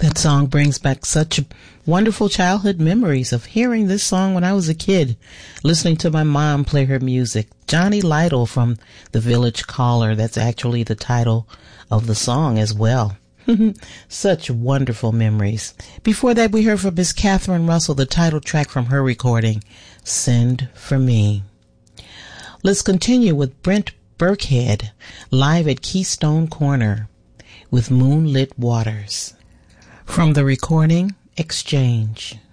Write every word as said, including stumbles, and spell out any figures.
That song brings back such wonderful childhood memories of hearing this song when I was a kid, listening to my mom play her music. Johnny Lytle from The Village Caller. That's actually the title of the song as well. Such wonderful memories. Before that, we heard from Miss Catherine Russell, the title track from her recording, Send for Me. Let's continue with Brent Burkhead, live at Keystone Corner with Moonlit Waters. From the recording, Exchange.